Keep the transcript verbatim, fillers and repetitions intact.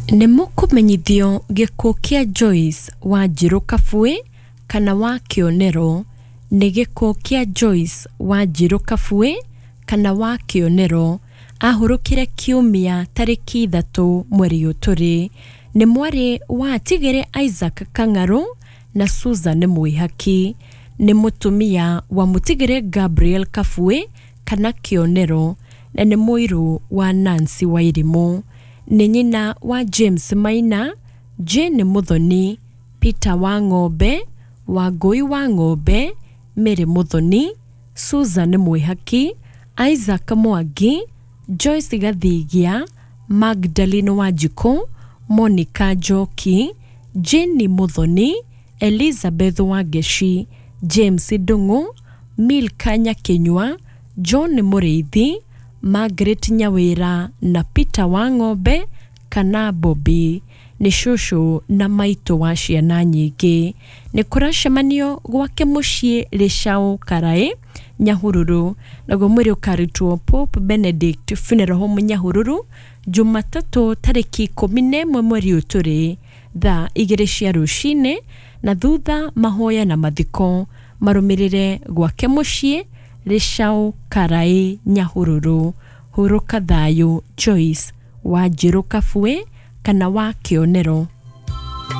Nimukumenyithio gikuo kia Joyce Wanjiru Kabui kana wa Kionero ni gikuo kia Joyce Wanjiru Kabui kana wa Kionero ahurukire kiumia tariki ithatu mweri uturi ni mwari wa Tigere Isaac Kangaru na Susan Mwihaki ni mutumia wa Mutigere Gabriel Kabui kana Kionero na ni muiru wa Nancy Wairimu ni nyina wa James Maina, Jane Muthoni, Peter wa Ng'ombe, Wangui wa Ng'ombe, Mary Muthoni, Susan Mwihaki, Isaac Mwangi, Joyce Gathigia, Magdalene Wanjiku, Monica Njoki, Jane Muthoni, Elizabeth Wangeshi, James Ndung'u, Milka Nyakinyua, John Muriithi, Margaret Nyawira na Peter wa Ng'ombe kana Bobby ni shushu na maito wa ciana nyingi ni kuracemanio gwake mucii Rishau Karae Nyahururu naguo mwiri ukaritwo Pope Benedict Funeral Home Nyahururu Jumatatu tariki ikumi na imwe mweri uturi thaa igiri cia rucini na thutha mahoya na mathiko marumirire gwake mucii Rishau Karae Nyahururu. Huruka thayo Joyce Wanjiru Kabui kana wa Kionero.